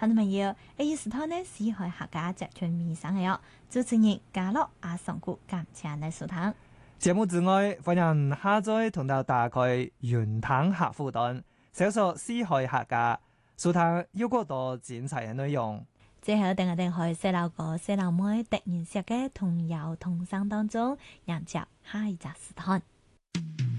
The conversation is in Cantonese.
聽眾朋友，呢時段呢是海客家集團面上嘅主持人嘉樂阿上古感謝你收聽。 節目之外，歡迎下載同到打開雲談客戶端，搜索四海客家，收聽有更多精彩嘅內容。 最後，等我哋去細路哥、細路妹突然寫嘅童謠童聲當中，迎接下一集時段。